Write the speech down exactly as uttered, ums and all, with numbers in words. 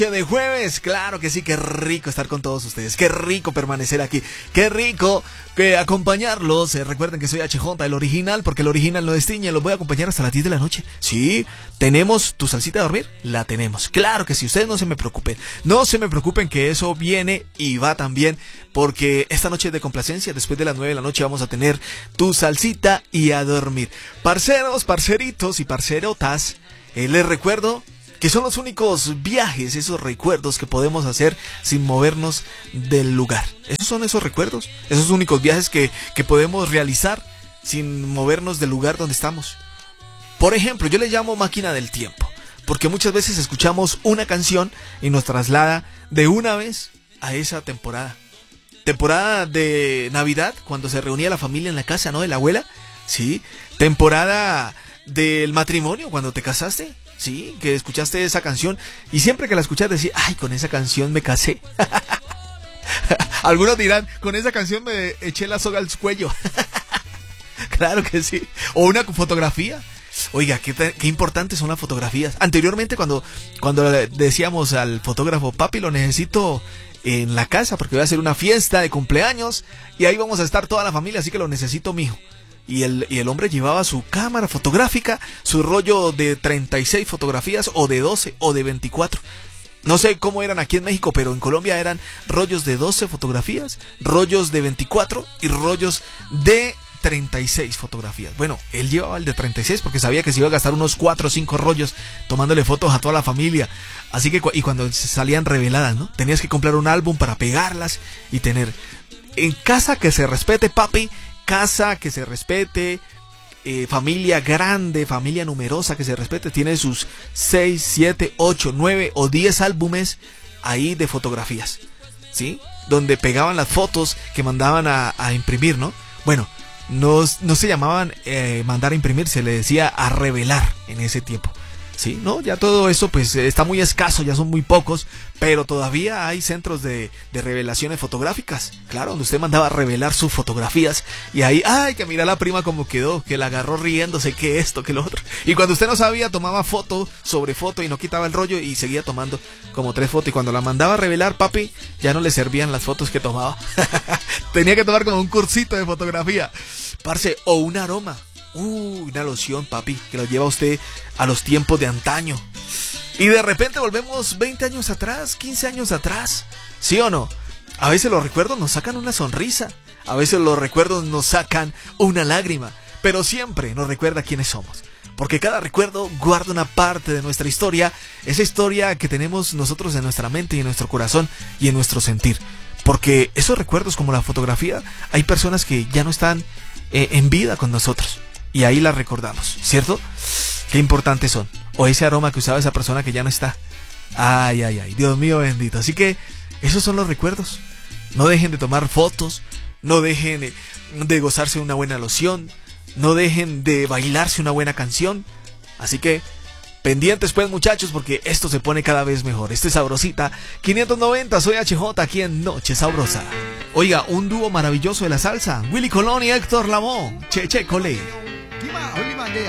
De jueves, claro que sí, qué rico estar con todos ustedes, qué rico permanecer aquí, qué rico que acompañarlos. Eh, recuerden que soy H J, el original, porque el original no destiñe. Los voy a acompañar hasta las diez de la noche. Sí, tenemos tu salsita de dormir, la tenemos, claro que sí. Ustedes no se me preocupen, no se me preocupen que eso viene y va también, porque esta noche es de complacencia. Después de las nueve de la noche vamos a tener tu salsita y a dormir. Parceros, parceritos y parcerotas, eh, les recuerdo que son los únicos viajes, esos recuerdos que podemos hacer sin movernos del lugar. Esos son esos recuerdos, esos únicos viajes que, que podemos realizar sin movernos del lugar donde estamos. Por ejemplo, yo le llamo máquina del tiempo, porque muchas veces escuchamos una canción y nos traslada de una vez a esa temporada. Temporada de Navidad, cuando se reunía la familia en la casa, ¿no? De la abuela, sí. Temporada del matrimonio, cuando te casaste. Sí, que escuchaste esa canción y siempre que la escuchas decís, ay, con esa canción me casé. Algunos dirán, con esa canción me eché la soga al cuello. Claro que sí. O una fotografía. Oiga, qué, qué importantes son las fotografías. Anteriormente cuando, cuando decíamos al fotógrafo, papi, lo necesito en la casa porque voy a hacer una fiesta de cumpleaños y ahí vamos a estar toda la familia, así que lo necesito, mijo. Y el, y el hombre llevaba su cámara fotográfica, su rollo de treinta y seis fotografías, o de doce, o de veinticuatro. No sé cómo eran aquí en México, pero en Colombia eran rollos de doce fotografías, rollos de veinticuatro y rollos de treinta y seis fotografías. Bueno, él llevaba el de treinta y seis porque sabía que se iba a gastar unos cuatro o cinco rollos tomándole fotos a toda la familia. Así que, y cuando salían reveladas, ¿no? Tenías que comprar un álbum para pegarlas y tener en casa que se respete, papi. Casa que se respete, eh, familia grande, familia numerosa que se respete, tiene sus seis, siete, ocho, nueve o diez álbumes ahí de fotografías, ¿sí? Donde pegaban las fotos que mandaban a, a imprimir, ¿no? Bueno, no, no se llamaban eh, mandar a imprimir, se le decía a revelar en ese tiempo. Sí, no, ya todo eso pues está muy escaso, ya son muy pocos, pero todavía hay centros de, de revelaciones fotográficas, claro, donde usted mandaba a revelar sus fotografías y ahí, ay, que mira la prima como quedó, que la agarró riéndose, que esto, que lo otro, y cuando usted no sabía tomaba foto sobre foto y no quitaba el rollo y seguía tomando como tres fotos y cuando la mandaba a revelar, papi, ya no le servían las fotos que tomaba. Tenía que tomar como un cursito de fotografía, parce, o un aroma. Uh, una loción, papi, que lo lleva usted a los tiempos de antaño. Y de repente volvemos veinte años atrás, quince años atrás. ¿Sí o no? A veces los recuerdos nos sacan una sonrisa. A veces los recuerdos nos sacan una lágrima. Pero siempre nos recuerda quiénes somos. Porque cada recuerdo guarda una parte de nuestra historia. Esa historia que tenemos nosotros en nuestra mente y en nuestro corazón y en nuestro sentir. Porque esos recuerdos, como la fotografía, hay personas que ya no están eh, en vida con nosotros. Y ahí la recordamos, ¿cierto? Qué importantes son. O ese aroma que usaba esa persona que ya no está. Ay, ay, ay, Dios mío bendito. Así que esos son los recuerdos. No dejen de tomar fotos. No dejen de gozarse una buena loción. No dejen de bailarse una buena canción. Así que pendientes pues, muchachos, porque esto se pone cada vez mejor. Esto es Sabrosita quinientos noventa, soy H J aquí en Noche Sabrosa. Oiga, un dúo maravilloso de la salsa, Willy Colón y Héctor Lavoe. Che, che, cole.